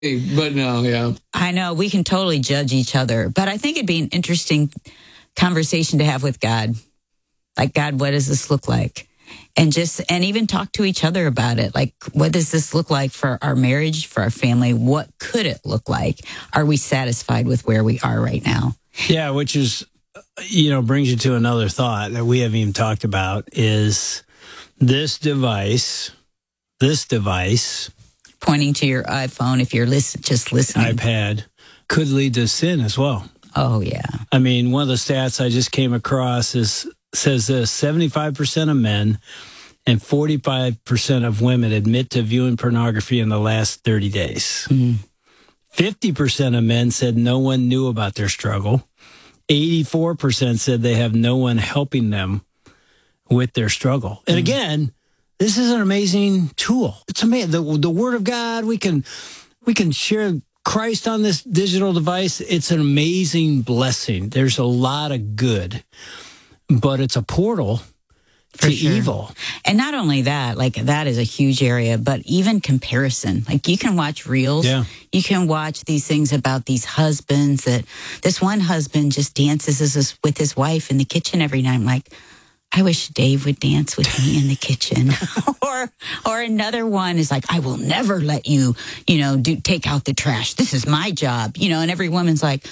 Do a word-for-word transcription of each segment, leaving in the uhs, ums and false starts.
But no, yeah. I know we can totally judge each other, but I think it'd be an interesting conversation to have with God. Like, God, what does this look like? And just, and even talk to each other about it. Like, what does this look like for our marriage, for our family? What could it look like? Are we satisfied with where we are right now? Yeah, which is, you know, brings you to another thought that we haven't even talked about is this device, this device. Pointing to your iPhone if you're listen, just listening. iPad could lead to sin as well. Oh, yeah. I mean, one of the stats I just came across is says this, seventy-five percent of men and forty-five percent of women admit to viewing pornography in the last thirty days. Mm. fifty percent of men said no one knew about their struggle. eighty-four percent said they have no one helping them with their struggle. And mm. again, this is an amazing tool. It's amazing. The, the Word of God, we can, we can share Christ on this digital device. It's an amazing blessing. There's a lot of good. But it's a portal For to sure. evil. And not only that, like that is a huge area, but even comparison. Like you can watch reels. Yeah. You can watch these things about these husbands that this one husband just dances with his wife in the kitchen every night. I'm like, I wish Dave would dance with me in the kitchen. or or another one is like, I will never let you, you know, do take out the trash. This is my job. You know, and every woman's like,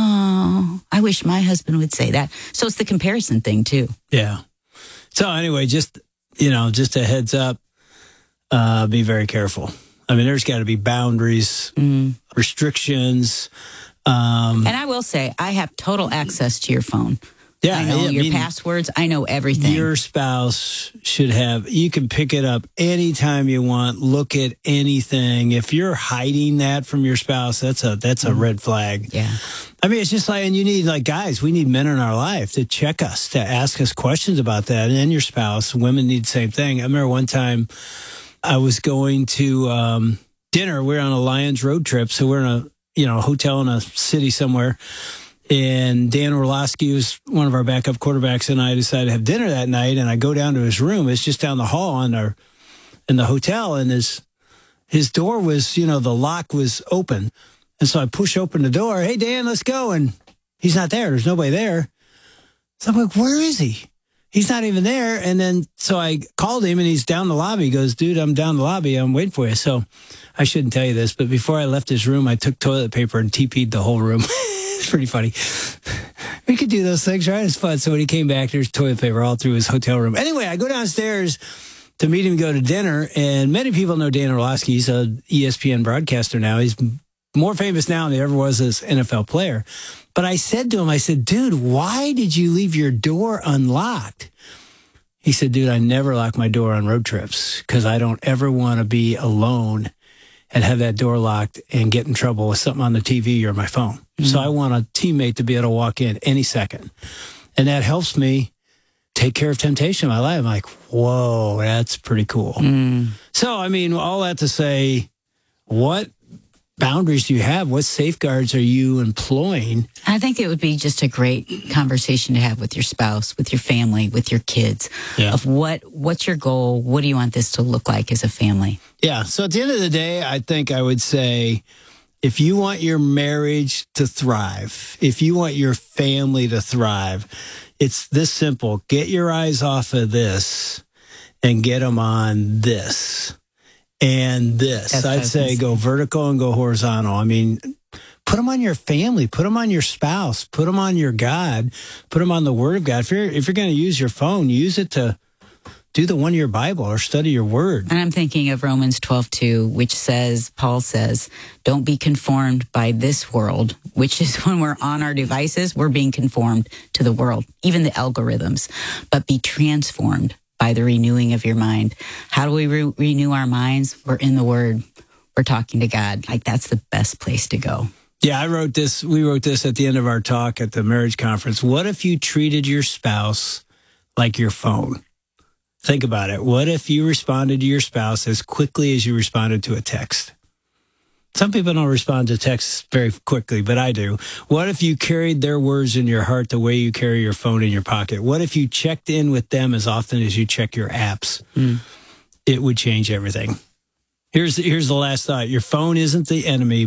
oh, I wish my husband would say that. So it's the comparison thing, too. Yeah. So anyway, just, you know, just a heads up, uh, be very careful. I mean, there's got to be boundaries, mm. restrictions. Um, and I will say, I have total access to your phone. Yeah, I know I your mean, passwords. I know everything. Your spouse should have, you can pick it up anytime you want, look at anything. If you're hiding that from your spouse, that's a, that's a mm. red flag. Yeah. I mean, it's just like, and you need, like, guys, we need men in our life to check us, to ask us questions about that. And your spouse, women need the same thing. I remember one time I was going to um, dinner. We were on a Lions road trip. So we're in a, you know, hotel in a city somewhere. And Dan Orlowski was one of our backup quarterbacks, and I decided to have dinner that night. And I go down to his room. It's just down the hall in our in the hotel, and his his door was, you know, the lock was open. And so I push open the door. Hey, Dan, let's go. And he's not there. There's nobody there. So I'm like, where is he? He's not even there. And then so I called him, and he's down the lobby. He goes, dude, I'm down the lobby. I'm waiting for you. So I shouldn't tell you this, but before I left his room, I took toilet paper and T P'd the whole room. It's pretty funny. We could do those things, right? It's fun. So when he came back, there's toilet paper all through his hotel room. Anyway, I go downstairs to meet him and go to dinner. And many people know Dan Orlowski. He's a E S P N broadcaster now. He's more famous now than he ever was as an N F L player. But I said to him, I said, dude, why did you leave your door unlocked? He said, dude, I never lock my door on road trips because I don't ever want to be alone and have that door locked and get in trouble with something on the T V or my phone. Mm-hmm. So I want a teammate to be able to walk in any second. And that helps me take care of temptation in my life. I'm like, whoa, that's pretty cool. Mm. So, I mean, all that to say, what boundaries do you have? What safeguards are you employing? I think it would be just a great conversation to have with your spouse, with your family, with your kids, yeah. of what what's your goal? What do you want this to look like as a family? Yeah. So at the end of the day, I think I would say, if you want your marriage to thrive, if you want your family to thrive, it's this simple. Get your eyes off of this and get them on this. And this, That's I'd say go vertical and go horizontal. I mean, put them on your family, put them on your spouse, put them on your God, put them on the Word of God. If you're, if you're going to use your phone, use it to do the one-year Bible or study your Word. And I'm thinking of Romans twelve two, which says, Paul says, don't be conformed by this world, which is when we're on our devices, we're being conformed to the world, even the algorithms, but be transformed by the renewing of your mind. How do we re- renew our minds? We're in the Word. We're talking to God. Like, that's the best place to go. Yeah, I wrote this. We wrote this at the end of our talk at the marriage conference. What if you treated your spouse like your phone? Think about it. What if you responded to your spouse as quickly as you responded to a text? Some people don't respond to texts very quickly, but I do. What if you carried their words in your heart the way you carry your phone in your pocket? What if you checked in with them as often as you check your apps? Mm. It would change everything. Here's here's the last thought. Your phone isn't the enemy,